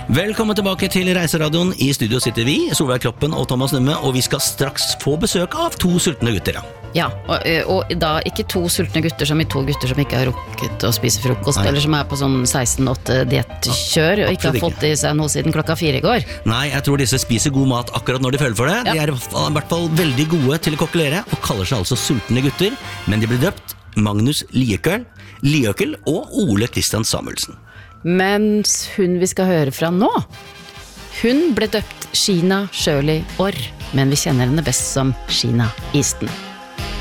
Velkommen tilbake til Reiseradioen. I studio sitter vi, Solveig Kloppen og Thomas Numme, og vi skal straks få besøk av 2 sultne gutter. Ja, og da ikke 2 sultne gutter som i 2 gutter som ikke har rukket å spise frokost, eller som på sånn 16-8 diettkjør, og ikke har fått i seg noe siden 4:00 i går. Nei, jeg tror disse spiser god mat akkurat når de føler for det. De i hvert fall veldig gode til å kokkelere, og kaller seg altså sultne gutter, men de ble døpt Magnus Liøkel og Ole Kristian Samuelsen. Mens hun vi skal høre fra nå, hun ble døpt Sheena Shirley Orr, men vi kjenner henne best som Sheena Easton.